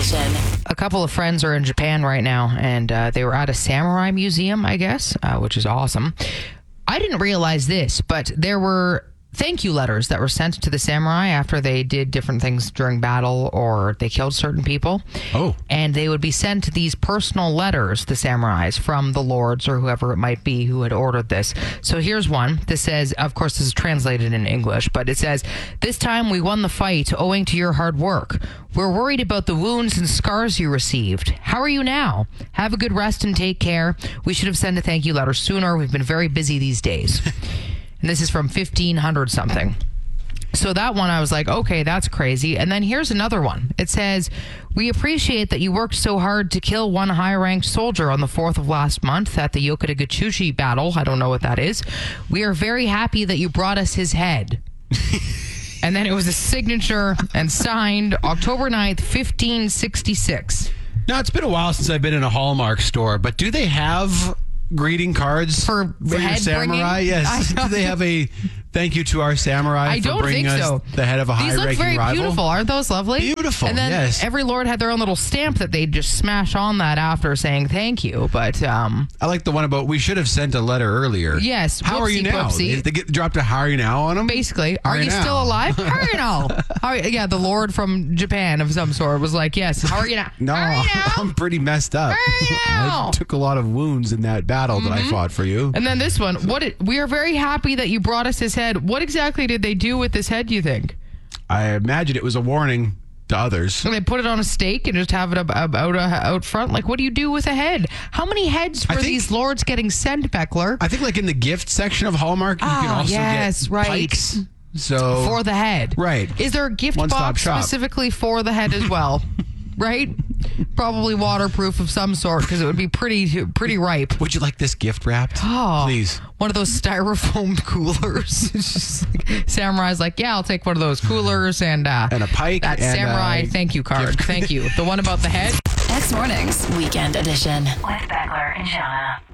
Edition. A couple of friends are in Japan right now, and they were at a samurai museum, I guess, which is awesome. I didn't realize this, but there were thank you letters that were sent to the samurai after they did different things during battle or they killed certain people. Oh. And they would be sent these personal letters, the samurais, from the lords or whoever it might be who had ordered this. So here's one. This says, of course, this is translated in English, but it says, "This time we won the fight owing to your hard work. We're worried about the wounds and scars you received. How are you now? Have a good rest and take care. We should have sent a thank you letter sooner. We've been very busy these days." And this is from 1500 something. So that one, I was like, okay, that's crazy. And then here's another one. It says, "We appreciate that you worked so hard to kill one high-ranked soldier on the 4th of last month at the Yokosuka battle." I don't know what that is. "We are very happy that you brought us his head." And then it was a signature and signed October 9th, 1566. Now, it's been a while since I've been in a Hallmark store, but do they have greeting cards for your head samurai? bringing? Yes. Do they have a thank you to our samurai I for don't bringing think us so. the head of a high-ranking rival? These look very beautiful. Aren't those lovely? Beautiful, And then yes. every lord had their own little stamp that they'd just smash on that after saying thank you. But I like the one about we should have sent a letter earlier. Yes. How are you Whoopsie now? poopsie. They dropped a how are you now on them? basically, How are you now? still alive? How are you now? Yeah, the lord from Japan of some sort was like, yes, how are you now? No, How are you now? I'm pretty messed up. How are you now? I took a lot of wounds in that battle that I fought for you. And then this one, we are very happy that you brought us his head. What exactly did they do with this head, do you think? I imagine it was a warning to others. So they put it on a stake and just have it out front? Like, what do you do with a head? How many heads were these lords getting sent, Beckler? I think like in the gift section of Hallmark, you can also get pikes. So For the head. Right. Is there a gift One-stop box shop. specifically for the head as well? Right? Probably waterproof of some sort because it would be pretty ripe. Would you like this gift wrapped? Oh, Please. One of those styrofoam coolers. It's just like, Samurai's like, yeah, I'll take one of those coolers and a pike. That and samurai thank you card. Thank you. The one about the head. X Mornings Weekend Edition with Beckler and Shauna.